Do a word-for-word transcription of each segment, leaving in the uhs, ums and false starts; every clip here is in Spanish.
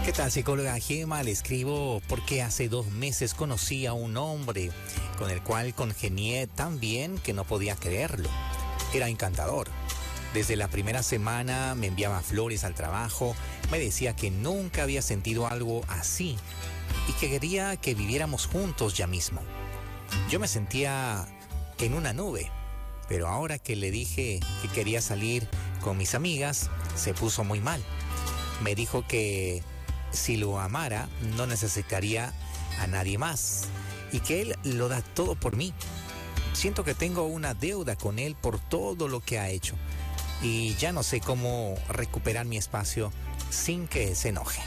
¿Qué tal, psicóloga Gema? Le escribo porque hace dos meses conocí a un hombre con el cual congenié tan bien que no podía creerlo. Era encantador. Desde la primera semana me enviaba flores al trabajo, me decía que nunca había sentido algo así y que quería que viviéramos juntos ya mismo. Yo me sentía en una nube, pero ahora que le dije que quería salir con mis amigas, se puso muy mal. Me dijo que si lo amara, no necesitaría a nadie más y que él lo da todo por mí. Siento que tengo una deuda con él por todo lo que ha hecho y ya no sé cómo recuperar mi espacio sin que se enoje.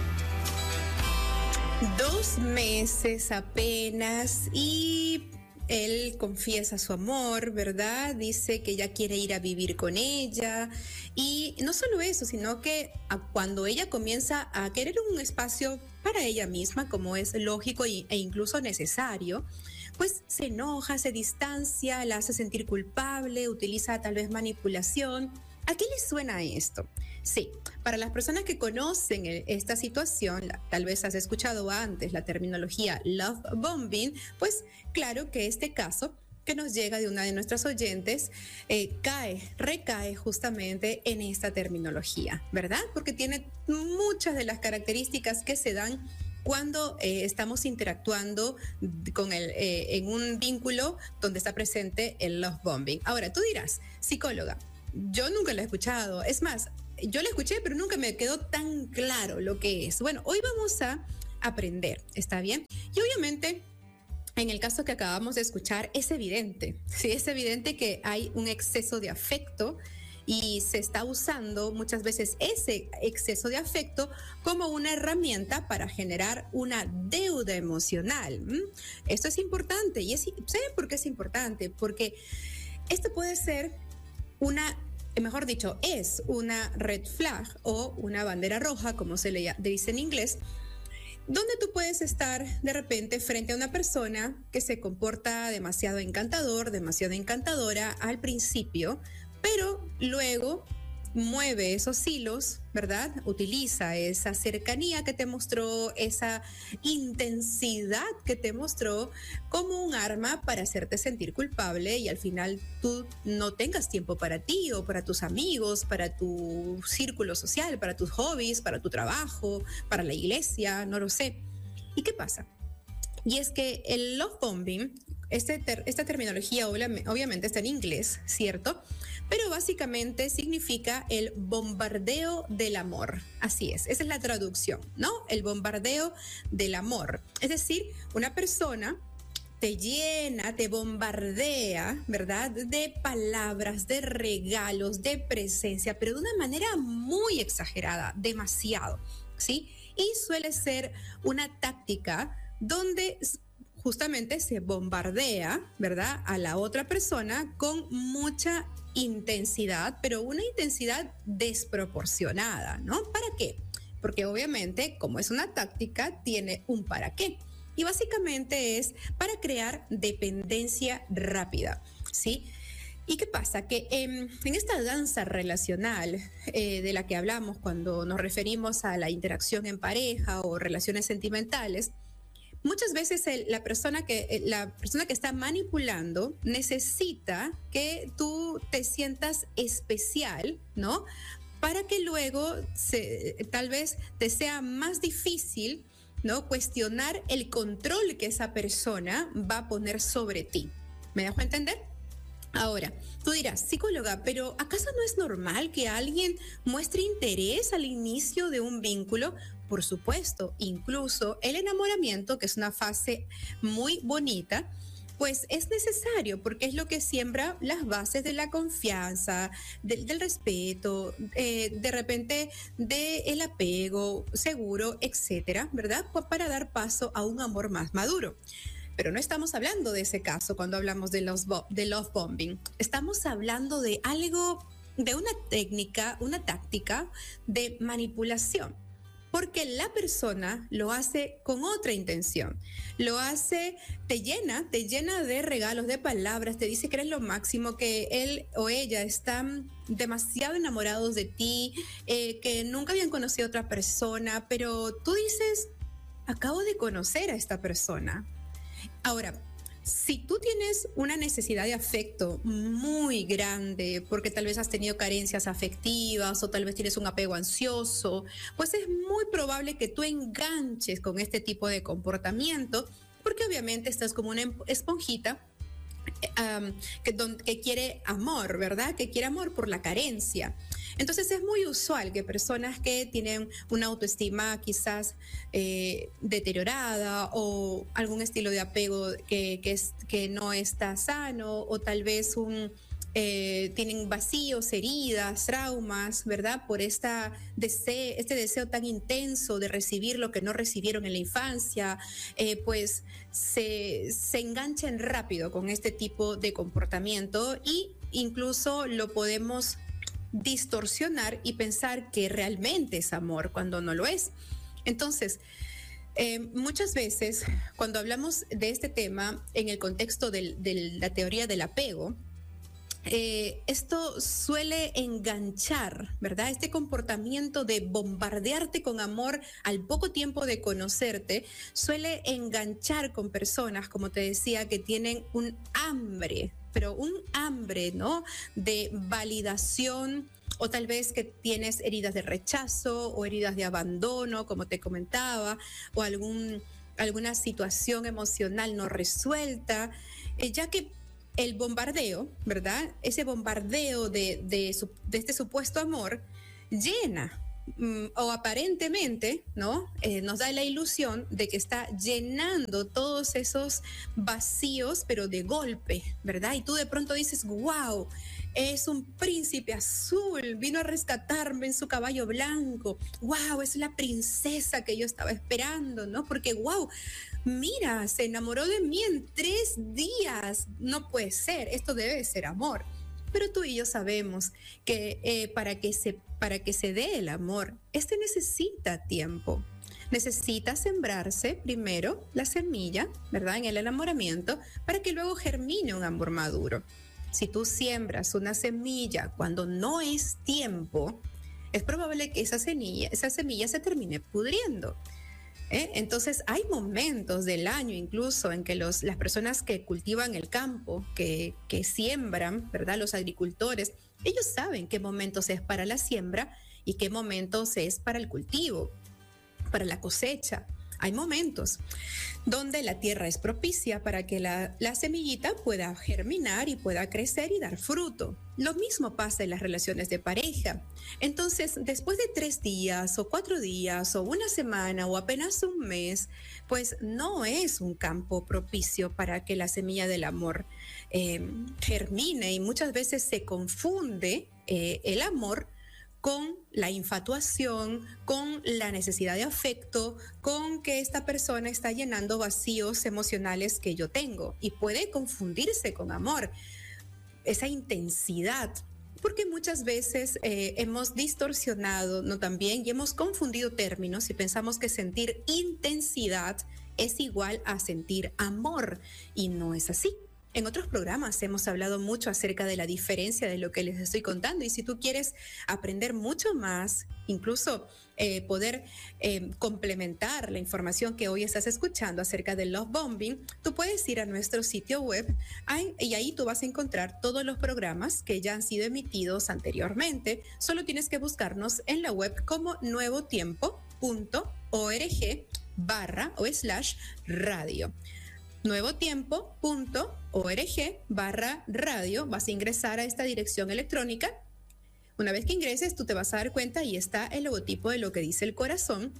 Dos meses apenas y él confiesa su amor, ¿verdad? Dice que ya quiere ir a vivir con ella. Y no solo eso, sino que cuando ella comienza a querer un espacio para ella misma, como es lógico e incluso necesario, pues se enoja, se distancia, la hace sentir culpable, utiliza tal vez manipulación. ¿A qué le suena esto? Sí, para las personas que conocen esta situación, tal vez has escuchado antes la terminología love bombing, pues claro que este caso que nos llega de una de nuestras oyentes eh, cae, recae justamente en esta terminología, ¿verdad? Porque tiene muchas de las características que se dan cuando eh, estamos interactuando con el, eh, en un vínculo donde está presente el love bombing. Ahora, tú dirás, psicóloga, yo nunca lo he escuchado. Es más, yo lo escuché, pero nunca me quedó tan claro lo que es. Bueno, hoy vamos a aprender, ¿está bien? Y obviamente, en el caso que acabamos de escuchar, es evidente, sí, es evidente que hay un exceso de afecto y se está usando muchas veces ese exceso de afecto como una herramienta para generar una deuda emocional. ¿Mm? Esto es importante y es, ¿saben por qué es importante? Porque esto puede ser una, mejor dicho, es una red flag o una bandera roja, como se le dice en inglés, donde tú puedes estar de repente frente a una persona que se comporta demasiado encantador, demasiado encantadora al principio, pero luego mueve esos hilos, ¿verdad? Utiliza esa cercanía que te mostró, esa intensidad que te mostró como un arma para hacerte sentir culpable y al final tú no tengas tiempo para ti o para tus amigos, para tu círculo social, para tus hobbies, para tu trabajo, para la iglesia, no lo sé. ¿Y qué pasa? Y es que el love bombing, este ter- esta terminología obviamente está en inglés, ¿cierto? Pero básicamente significa el bombardeo del amor. Así es, esa es la traducción, ¿no? El bombardeo del amor. Es decir, una persona te llena, te bombardea, ¿verdad? De palabras, de regalos, de presencia, pero de una manera muy exagerada, demasiado, ¿sí? Y suele ser una táctica donde justamente se bombardea, ¿verdad?, a la otra persona con mucha intensidad, pero una intensidad desproporcionada, ¿no? ¿Para qué? Porque obviamente, como es una táctica, tiene un para qué. Y básicamente es para crear dependencia rápida, ¿sí? ¿Y qué pasa? Que en, en esta danza relacional eh, de la que hablamos cuando nos referimos a la interacción en pareja o relaciones sentimentales, muchas veces el, la, persona que, la persona que está manipulando necesita que tú te sientas especial, ¿no? Para que luego se, tal vez te sea más difícil, ¿no?, cuestionar el control que esa persona va a poner sobre ti. ¿Me dejo entender? Ahora, tú dirás, psicóloga, pero ¿acaso no es normal que alguien muestre interés al inicio de un vínculo? Por supuesto, incluso el enamoramiento, que es una fase muy bonita, pues es necesario porque es lo que siembra las bases de la confianza, de, del respeto, eh, de repente del apego seguro, etcétera, ¿verdad? Pues para dar paso a un amor más maduro. Pero no estamos hablando de ese caso cuando hablamos de, los, de love bombing. Estamos hablando de algo, de una técnica, una táctica de manipulación. porque la persona lo hace con otra intención. Lo hace, te llena, te llena de regalos, de palabras, te dice que eres lo máximo, que él o ella están demasiado enamorados de ti, eh, que nunca habían conocido a otra persona, pero tú dices, acabo de conocer a esta persona. Ahora, si tú tienes una necesidad de afecto muy grande, porque tal vez has tenido carencias afectivas o tal vez tienes un apego ansioso, pues es muy probable que tú enganches con este tipo de comportamiento, porque obviamente estás como una esponjita um, que, don, que quiere amor, ¿verdad? Que quiere amor por la carencia. Entonces es muy usual que personas que tienen una autoestima quizás eh, deteriorada o algún estilo de apego que, que, es, que no está sano o tal vez un, eh, tienen vacíos, heridas, traumas, ¿verdad? Por esta deseo, este deseo tan intenso de recibir lo que no recibieron en la infancia, eh, pues se, se enganchan rápido con este tipo de comportamiento y incluso lo podemos distorsionar y pensar que realmente es amor cuando no lo es. Entonces, eh, muchas veces cuando hablamos de este tema en el contexto de, de la teoría del apego, eh, esto suele enganchar, ¿verdad? Este comportamiento de bombardearte con amor al poco tiempo de conocerte suele enganchar con personas, como te decía, que tienen un hambre, pero un hambre, ¿no? De validación, o tal vez que tienes heridas de rechazo o heridas de abandono, como te comentaba, o algún, alguna situación emocional no resuelta, eh, ya que el bombardeo, ¿verdad? Ese bombardeo de, de, de este supuesto amor llena, o aparentemente, ¿no? Eh, nos da la ilusión de que está llenando todos esos vacíos, pero de golpe, ¿verdad? Y tú de pronto dices, wow, es un príncipe azul, vino a rescatarme en su caballo blanco, wow, es la princesa que yo estaba esperando, ¿no? Porque, wow, mira, se enamoró de mí en tres días, no puede ser, esto debe ser amor. Pero tú y yo sabemos que eh, para, que se, para que se dé el amor, este necesita tiempo. Necesita sembrarse primero la semilla, ¿verdad? En el enamoramiento, para que luego germine un amor maduro. Si tú siembras una semilla cuando no es tiempo, es probable que esa semilla, esa semilla se termine pudriendo. ¿Eh? Entonces hay momentos del año incluso en que los, las personas que cultivan el campo, que, que siembran, ¿verdad? Los agricultores, ellos saben qué momentos es para la siembra y qué momentos es para el cultivo, para la cosecha. Hay momentos donde la tierra es propicia para que la, la semillita pueda germinar y pueda crecer y dar fruto. Lo mismo pasa en las relaciones de pareja. Entonces, después de tres días o cuatro días o una semana o apenas un mes, pues no es un campo propicio para que la semilla del amor eh, germine, y muchas veces se confunde eh, el amor con la infatuación, con la necesidad de afecto, con que esta persona está llenando vacíos emocionales que yo tengo, y puede confundirse con amor, esa intensidad, porque muchas veces eh, hemos distorsionado, ¿no? También, y hemos confundido términos y pensamos que sentir intensidad es igual a sentir amor, y no es así. En otros programas hemos hablado mucho acerca de la diferencia de lo que les estoy contando, y si tú quieres aprender mucho más, incluso eh, poder eh, complementar la información que hoy estás escuchando acerca del love bombing, tú puedes ir a nuestro sitio web ahí, y ahí tú vas a encontrar todos los programas que ya han sido emitidos anteriormente. Solo tienes que buscarnos en la web como nuevotiempo punto org barra o slash radio. nuevotiempo punto org barra radio. Vas a ingresar a esta dirección electrónica. Una vez que ingreses, tú te vas a dar cuenta y está el logotipo de lo que dice el corazón.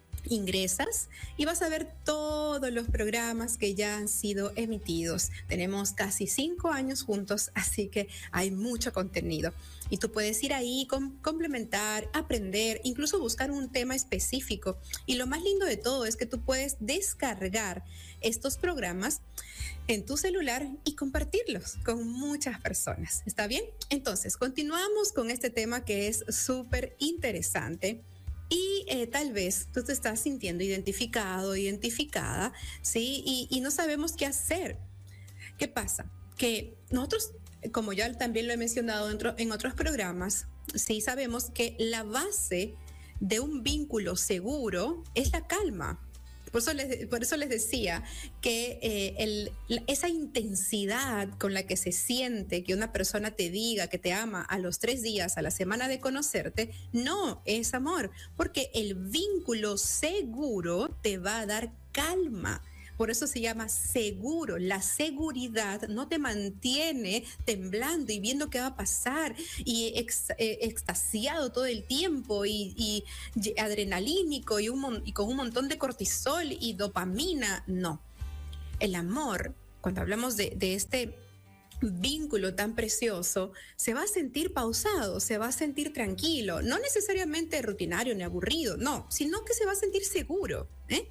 Ingresas y vas a ver todos los programas que ya han sido emitidos. Tenemos casi cinco años juntos, así que hay mucho contenido. Y tú puedes ir ahí, com- complementar, aprender, incluso buscar un tema específico. Y lo más lindo de todo es que tú puedes descargar estos programas en tu celular y compartirlos con muchas personas. ¿Está bien? Entonces, continuamos con este tema que es súper interesante. Y eh, tal vez tú te estás sintiendo identificado, identificada, ¿sí? Y, y no sabemos qué hacer. ¿Qué pasa? Que nosotros, como ya también lo he mencionado en, en otros programas, sí sabemos que la base de un vínculo seguro es la calma. Por eso les, por eso les decía que eh, el, esa intensidad con la que se siente que una persona te diga que te ama a los tres días, a la semana de conocerte, no es amor, porque el vínculo seguro te va a dar calma. Por eso se llama seguro. La seguridad no te mantiene temblando y viendo qué va a pasar y ex, eh, extasiado todo el tiempo y, y adrenalínico y, un, y con un montón de cortisol y dopamina. No. El amor, cuando hablamos de, de este vínculo tan precioso, se va a sentir pausado, se va a sentir tranquilo, no necesariamente rutinario ni aburrido, no, sino que se va a sentir seguro, ¿eh?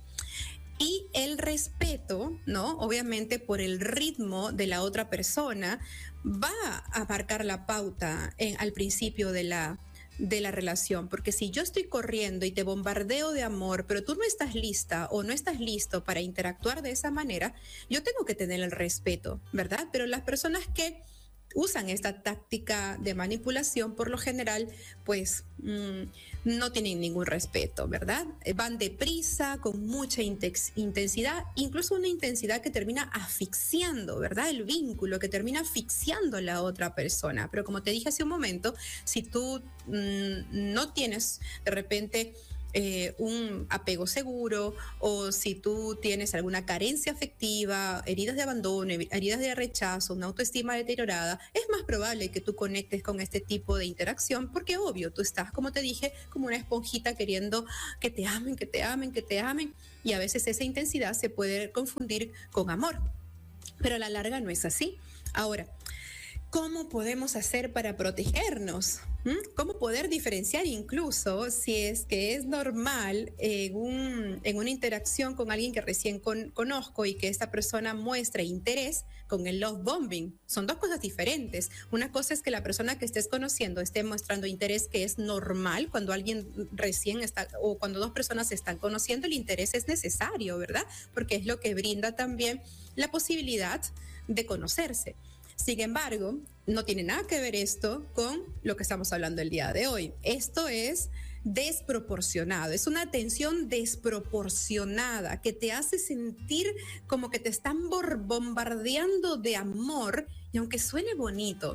Y el respeto, ¿no? Obviamente por el ritmo de la otra persona, va a marcar la pauta en, al principio de la, de la relación. Porque si yo estoy corriendo y te bombardeo de amor, pero tú no estás lista o no estás listo para interactuar de esa manera, yo tengo que tener el respeto, ¿verdad? Pero las personas que usan esta táctica de manipulación, por lo general, pues mmm, no tienen ningún respeto, ¿verdad? Van deprisa, con mucha intensidad, incluso una intensidad que termina asfixiando, ¿verdad? El vínculo, que termina asfixiando a la otra persona. Pero como te dije hace un momento, si tú mmm, no tienes de repente Eh, un apego seguro, o si tú tienes alguna carencia afectiva, heridas de abandono, heridas de rechazo, una autoestima deteriorada, es más probable que tú conectes con este tipo de interacción, porque obvio, tú estás, como te dije, como una esponjita queriendo que te amen, que te amen, que te amen, y a veces esa intensidad se puede confundir con amor, pero a la larga no es así. Ahora, ¿cómo podemos hacer para protegernos? ¿Mm? ¿Cómo poder diferenciar incluso si es que es normal en, un, en una interacción con alguien que recién con, conozco y que esta persona muestra interés con el love bombing? Son dos cosas diferentes. Una cosa es que la persona que estés conociendo esté mostrando interés, que es normal cuando alguien recién está, o cuando dos personas se están conociendo, el interés es necesario, ¿verdad? Porque es lo que brinda también la posibilidad de conocerse. Sin embargo, no tiene nada que ver esto con lo que estamos hablando el día de hoy. Esto es desproporcionado, es una atención desproporcionada que te hace sentir como que te están bombardeando de amor, y aunque suene bonito,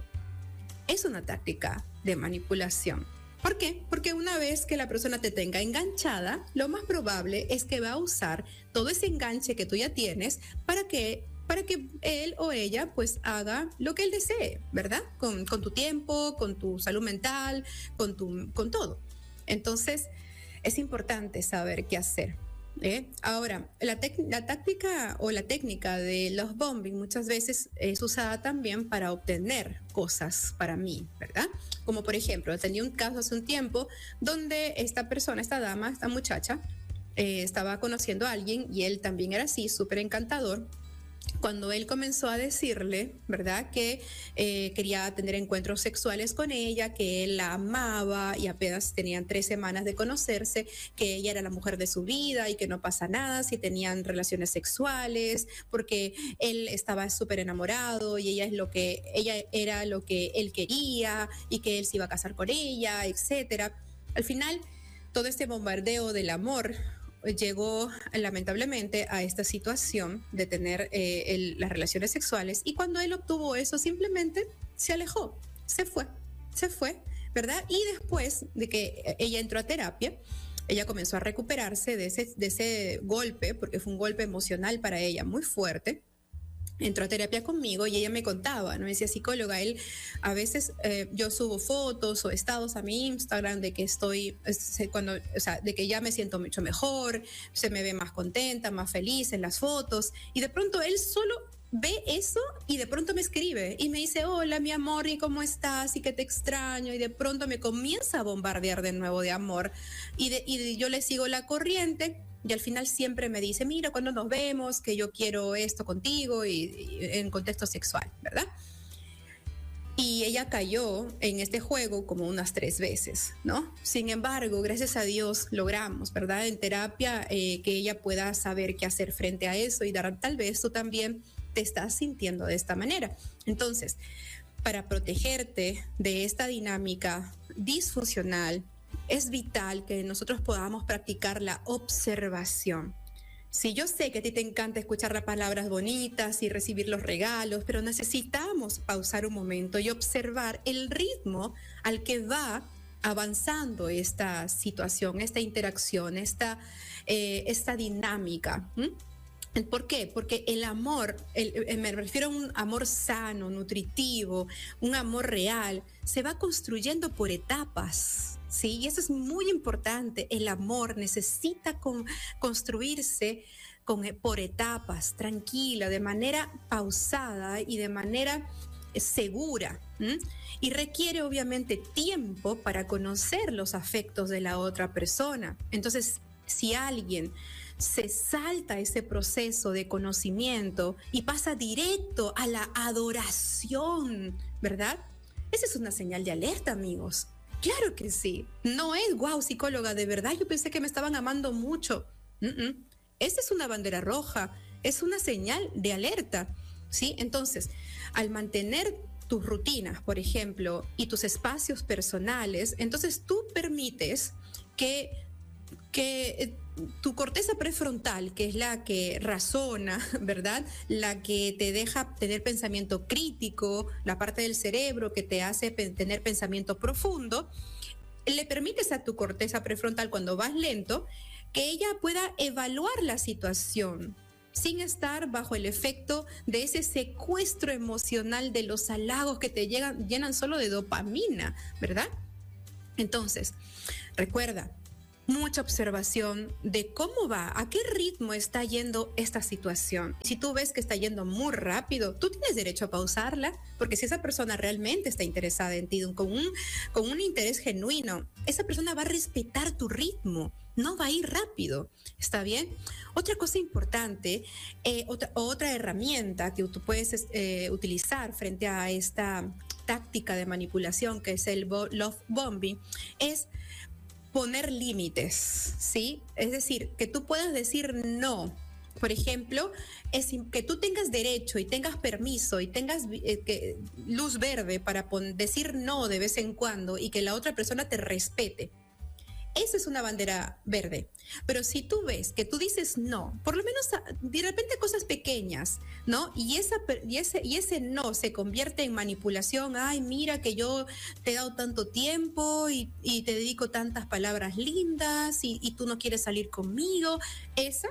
es una táctica de manipulación. ¿Por qué? Porque una vez que la persona te tenga enganchada, lo más probable es que va a usar todo ese enganche que tú ya tienes para que para que él o ella pues haga lo que él desee, ¿verdad? Con, con tu tiempo, con tu salud mental, con, tu, con todo. Entonces, es importante saber qué hacer, ¿eh? Ahora, la, la táctica o la técnica de love bombing muchas veces es usada también para obtener cosas para mí, ¿verdad? Como por ejemplo, tenía un caso hace un tiempo donde esta persona, esta dama, esta muchacha, eh, estaba conociendo a alguien y él también era así, súper encantador. Cuando él comenzó a decirle, ¿verdad?, que eh, quería tener encuentros sexuales con ella, que él la amaba y apenas tenían tres semanas de conocerse, que ella era la mujer de su vida y que no pasa nada si tenían relaciones sexuales, porque él estaba súper enamorado y ella es lo que ella era lo que él quería y que él se iba a casar con ella, etcétera. Al final, todo este bombardeo del amor llegó lamentablemente a esta situación de tener eh, el, las relaciones sexuales, y cuando él obtuvo eso simplemente se alejó, se fue, se fue, ¿verdad? Y después de que ella entró a terapia, ella comenzó a recuperarse de ese, de ese golpe, porque fue un golpe emocional para ella muy fuerte. Entró a terapia conmigo y ella me contaba, ¿no? Me decía, psicóloga, él a veces eh, yo subo fotos o estados a mi Instagram de que estoy, cuando, o sea, de que ya me siento mucho mejor, se me ve más contenta, más feliz en las fotos, y de pronto él solo ve eso y de pronto me escribe y me dice, hola mi amor, ¿y cómo estás? Y que te extraño, y de pronto me comienza a bombardear de nuevo de amor, y, de, y yo le sigo la corriente. Y al final siempre me dice, mira, cuando nos vemos, que yo quiero esto contigo, y, y en contexto sexual, ¿verdad? Y ella cayó en este juego como unas tres veces, ¿no? Sin embargo, gracias a Dios logramos, ¿verdad? En terapia, eh, que ella pueda saber qué hacer frente a eso y dar, tal vez tú también te estás sintiendo de esta manera. Entonces, para protegerte de esta dinámica disfuncional, es vital que nosotros podamos practicar la observación. Sí, yo sé que a ti te encanta escuchar las palabras bonitas y recibir los regalos, pero necesitamos pausar un momento y observar el ritmo al que va avanzando esta situación, esta interacción, esta, eh, esta dinámica. ¿Mm? ¿Por qué? Porque el amor, el, me refiero a un amor sano, nutritivo, un amor real, se va construyendo por etapas, ¿sí? Y eso es muy importante. El amor necesita con, construirse con, por etapas, tranquila, de manera pausada y de manera segura. ¿Mm? Y requiere obviamente tiempo para conocer los afectos de la otra persona. Entonces, si alguien se salta ese proceso de conocimiento y pasa directo a la adoración, ¿verdad? Esa es una señal de alerta, amigos. Claro que sí. No es, wow, psicóloga, de verdad yo pensé que me estaban amando mucho. Uh-uh. Esa es una bandera roja, es una señal de alerta, ¿sí? Entonces, al mantener tus rutinas, por ejemplo, y tus espacios personales, entonces tú permites que, que tu corteza prefrontal, que es la que razona, ¿verdad? La que te deja tener pensamiento crítico, la parte del cerebro que te hace tener pensamiento profundo, le permites a tu corteza prefrontal, cuando vas lento, que ella pueda evaluar la situación sin estar bajo el efecto de ese secuestro emocional de los halagos que te llegan, llenan solo de dopamina, ¿verdad? Entonces, recuerda, mucha observación de cómo va, a qué ritmo está yendo esta situación. Si tú ves que está yendo muy rápido, tú tienes derecho a pausarla, porque si esa persona realmente está interesada en ti, con un, con un interés genuino, esa persona va a respetar tu ritmo, no va a ir rápido, ¿está bien? Otra cosa importante, eh, otra, otra herramienta que tú puedes eh, utilizar frente a esta táctica de manipulación, que es el love bombing, es poner límites, ¿sí? Es decir, que tú puedas decir no. Por ejemplo, es que tú tengas derecho y tengas permiso y tengas eh, que, luz verde para pon, decir no de vez en cuando y que la otra persona te respete. Esa es una bandera verde. Pero si tú ves que tú dices no, por lo menos de repente cosas pequeñas, ¿no? Y, esa, y, ese, y ese no se convierte en manipulación. Ay, mira que yo te he dado tanto tiempo y, y te dedico tantas palabras lindas y, y tú no quieres salir conmigo. Esa,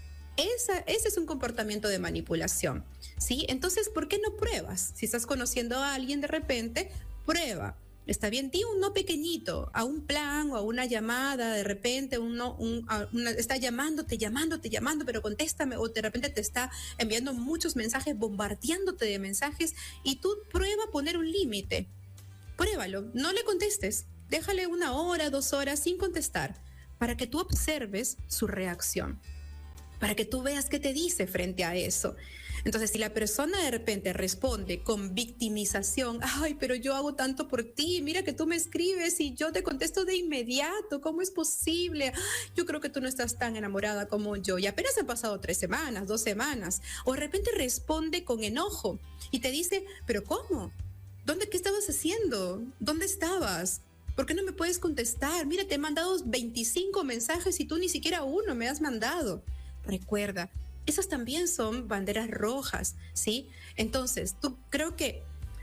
esa, ese es un comportamiento de manipulación, ¿sí? Entonces, ¿por qué no pruebas? Si estás conociendo a alguien de repente, prueba. Está bien, di un no pequeñito a un plan o a una llamada, de repente uno un, una, está llamándote, llamándote, llamando, pero contéstame, o de repente te está enviando muchos mensajes, bombardeándote de mensajes, y tú prueba poner un límite. Pruébalo, no le contestes, déjale una hora, dos horas sin contestar, para que tú observes su reacción, para que tú veas qué te dice frente a eso. Entonces, si la persona de repente responde con victimización, ay, pero yo hago tanto por ti, mira que tú me escribes y yo te contesto de inmediato, ¿cómo es posible? Yo creo que tú no estás tan enamorada como yo y apenas han pasado tres semanas, dos semanas. O de repente responde con enojo y te dice, pero ¿cómo? ¿Dónde, qué estabas haciendo? ¿Dónde estabas? ¿Por qué no me puedes contestar? Mira, te he mandado veinticinco mensajes y tú ni siquiera uno me has mandado. Recuerda, esas también son banderas rojas, ¿sí? Entonces, tú creo que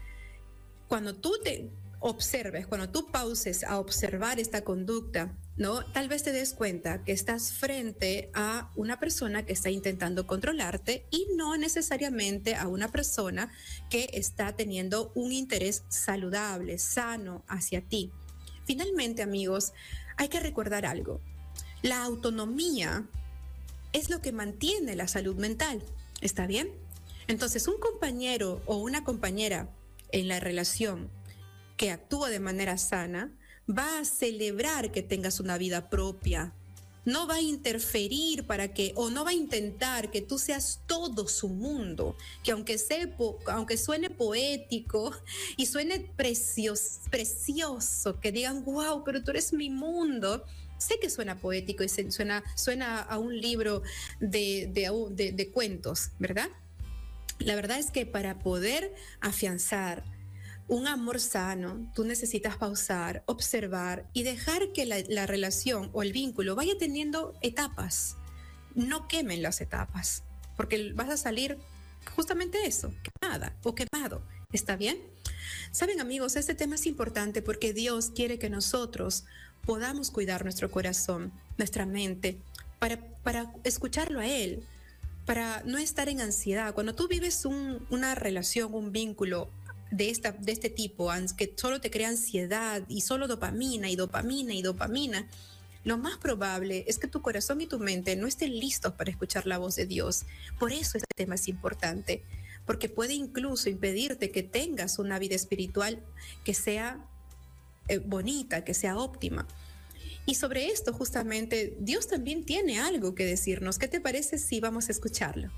cuando tú te observes, cuando tú pauses a observar esta conducta, ¿no? Tal vez te des cuenta que estás frente a una persona que está intentando controlarte y no necesariamente a una persona que está teniendo un interés saludable, sano hacia ti. Finalmente, amigos, hay que recordar algo. La autonomía es lo que mantiene la salud mental, ¿está bien? Entonces, un compañero o una compañera en la relación que actúa de manera sana va a celebrar que tengas una vida propia, no va a interferir para que, o no va a intentar que tú seas todo su mundo, que aunque, sea, aunque suene poético y suene precios, precioso, que digan, wow, pero tú eres mi mundo. Sé que suena poético y suena, suena a un libro de, de, de, de cuentos, ¿verdad? La verdad es que para poder afianzar un amor sano, tú necesitas pausar, observar y dejar que la, la relación o el vínculo vaya teniendo etapas. No quemen las etapas, porque vas a salir justamente eso, quemada o quemado. ¿Está bien? Saben, amigos, este tema es importante porque Dios quiere que nosotros podamos cuidar nuestro corazón, nuestra mente, para, para escucharlo a Él, para no estar en ansiedad. Cuando tú vives un, una relación, un vínculo de, esta, de este tipo, que solo te crea ansiedad y solo dopamina y dopamina y dopamina, lo más probable es que tu corazón y tu mente no estén listos para escuchar la voz de Dios. Por eso este tema es importante, porque puede incluso impedirte que tengas una vida espiritual que sea eh, bonita, que sea óptima. Y sobre esto justamente Dios también tiene algo que decirnos. ¿Qué te parece si vamos a escucharlo?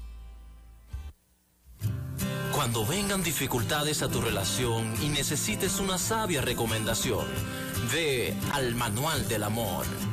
Cuando vengan dificultades a tu relación y necesites una sabia recomendación, ve al Manual del Amor.